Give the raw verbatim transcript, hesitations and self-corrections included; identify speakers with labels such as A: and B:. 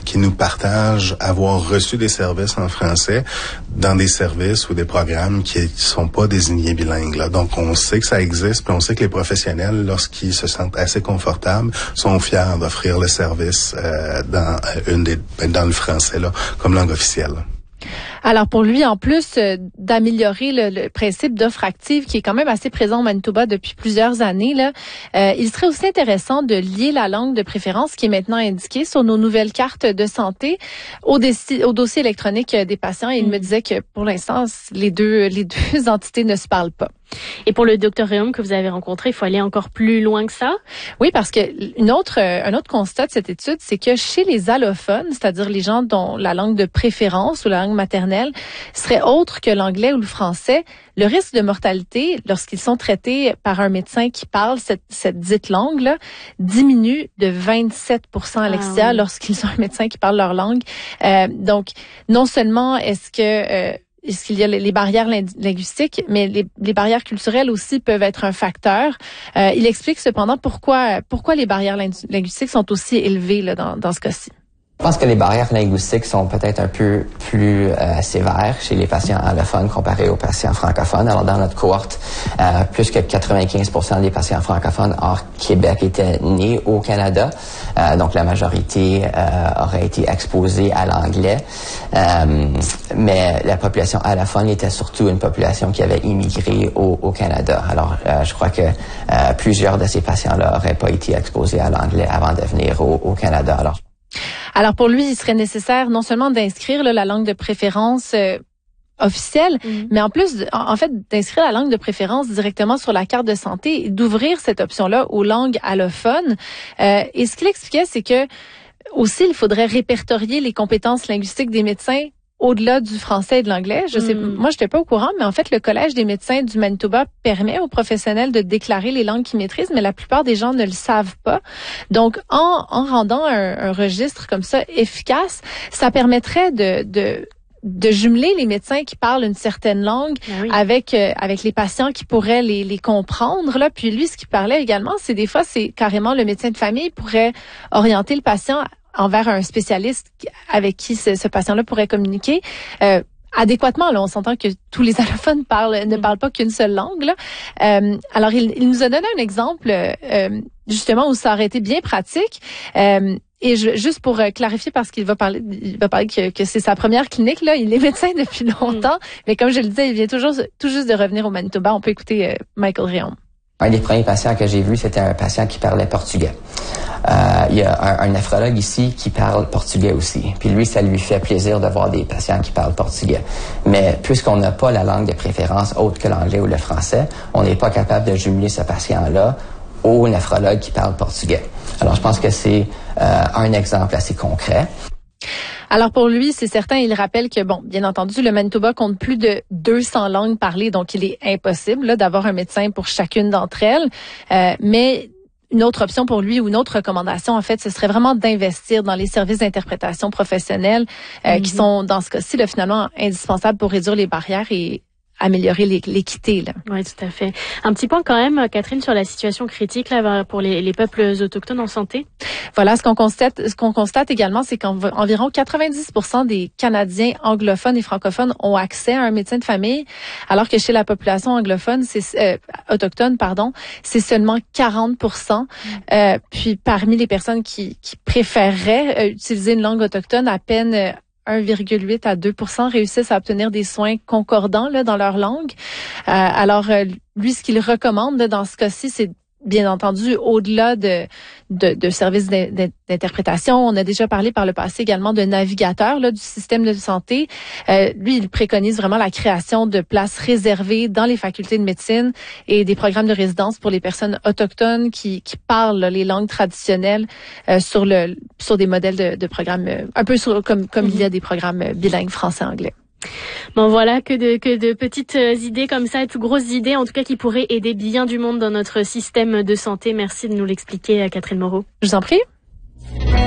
A: qui nous partagent avoir reçu des services en français dans des services ou des programmes qui ne sont pas désignés bilingues. Là. Donc, on sait que ça existe, puis on sait que les professionnels, lorsqu'ils se sentent assez confortables, sont fiers d'offrir le service euh, dans une des dans le français là, comme langue officielle.
B: Alors pour lui, en plus euh, d'améliorer le, le principe d'offre active qui est quand même assez présent au Manitoba depuis plusieurs années, là, euh, il serait aussi intéressant de lier la langue de préférence qui est maintenant indiquée sur nos nouvelles cartes de santé au, déci- au dossier électronique des patients. Et il me disait que pour l'instant, les deux, les deux entités ne se parlent pas.
C: Et pour le docteur Réaume que vous avez rencontré, il faut aller encore plus loin que ça?
B: Oui, parce que une autre, un autre constat de cette étude, c'est que chez les allophones, c'est-à-dire les gens dont la langue de préférence ou la langue maternelle serait autre que l'anglais ou le français, le risque de mortalité lorsqu'ils sont traités par un médecin qui parle cette, cette dite langue-là diminue de vingt-sept pour cent à l'extérieur ah, oui. lorsqu'ils ont un médecin qui parle leur langue. Euh, donc, non seulement est-ce que... Euh, Est-ce qu'il y a les barrières linguistiques, mais les, les barrières culturelles aussi peuvent être un facteur. Euh, il explique cependant pourquoi pourquoi les barrières linguistiques sont aussi élevées là, dans, dans ce cas-ci.
D: Je pense que les barrières linguistiques sont peut-être un peu plus euh, sévères chez les patients allophones comparés aux patients francophones. Alors, dans notre cohorte, euh, plus que quatre-vingt-quinze pour cent des patients francophones hors Québec étaient nés au Canada. Euh, donc, la majorité euh, aurait été exposée à l'anglais. Euh, mais la population allophone était surtout une population qui avait immigré au, au Canada. Alors, euh, je crois que euh, plusieurs de ces patients-là n'auraient pas été exposés à l'anglais avant de venir au, au Canada. Alors,
B: Alors pour lui, il serait nécessaire non seulement d'inscrire là, la langue de préférence euh, officielle, mmh. mais en plus, en, en fait, d'inscrire la langue de préférence directement sur la carte de santé et d'ouvrir cette option-là aux langues allophones. Euh, et ce qu'il expliquait, c'est que aussi, il faudrait répertorier les compétences linguistiques des médecins au-delà du français et de l'anglais. Je sais, mm. moi, j'étais pas au courant, mais en fait, le Collège des médecins du Manitoba permet aux professionnels de déclarer les langues qu'ils maîtrisent, mais la plupart des gens ne le savent pas. Donc, en, en rendant un, un registre comme ça efficace, ça permettrait de, de de jumeler les médecins qui parlent une certaine langue ah oui. avec euh, avec les patients qui pourraient les les comprendre là. Puis lui, ce qu'il parlait également, c'est des fois, c'est carrément le médecin de famille pourrait orienter le patient envers un spécialiste avec qui ce, ce patient-là pourrait communiquer euh, adéquatement. Là, on s'entend que tous les allophones parlent, ne parlent pas qu'une seule langue. Là. Euh, alors, il, il nous a donné un exemple euh, justement où ça aurait été bien pratique. Euh, et je, juste pour euh, clarifier, parce qu'il va parler, il va parler que, que c'est sa première clinique. Là, il est médecin depuis longtemps, mm. mais comme je le disais, il vient toujours tout juste de revenir au Manitoba. On peut écouter euh, Michael Réaume.
D: Un des premiers patients que j'ai vu, c'était un patient qui parlait portugais. Euh, il y a un, un néphrologue ici qui parle portugais aussi. Puis lui, ça lui fait plaisir de voir des patients qui parlent portugais. Mais puisqu'on n'a pas la langue de préférence autre que l'anglais ou le français, on n'est pas capable de jumeler ce patient-là au néphrologue qui parle portugais. Alors, je pense que c'est euh, un exemple assez concret.
B: Alors pour lui, c'est certain, il rappelle que, bon, bien entendu, le Manitoba compte plus de deux cents langues parlées, donc il est impossible là, d'avoir un médecin pour chacune d'entre elles. Euh, mais une autre option pour lui ou une autre recommandation, en fait, ce serait vraiment d'investir dans les services d'interprétation professionnelle euh, mm-hmm. qui sont, dans ce cas-ci, là, finalement indispensables pour réduire les barrières et améliorer l'équité. Là.
C: Oui, tout à fait. Un petit point quand même, Catherine, sur la situation critique là pour les, les peuples autochtones en santé.
B: Voilà, ce qu'on constate, ce qu'on constate également, c'est qu'environ quatre-vingt-dix pour cent des Canadiens anglophones et francophones ont accès à un médecin de famille, alors que chez la population anglophone, c'est euh, autochtone, pardon, c'est seulement quarante pour cent. Mm. Euh, puis parmi les personnes qui, qui préféreraient euh, utiliser une langue autochtone, à peine euh, un virgule huit à deux pour cent réussissent à obtenir des soins concordants là, dans leur langue. Euh, alors, euh, lui, ce qu'il recommande là, dans ce cas-ci, c'est bien entendu, au-delà de, de, de services d'interprétation, on a déjà parlé par le passé également de navigateurs là, du système de santé. Euh, lui, il préconise vraiment la création de places réservées dans les facultés de médecine et des programmes de résidence pour les personnes autochtones qui, qui parlent là, les langues traditionnelles euh, sur le sur des modèles de, de programmes, euh, un peu sur, comme, comme mm-hmm. il y a des programmes bilingues français-anglais.
C: Bon voilà, que de que de petites idées comme ça, de plus grosses idées en tout cas qui pourraient aider bien du monde dans notre système de santé. Merci de nous l'expliquer, Catherine Moreau.
B: Je vous en prie.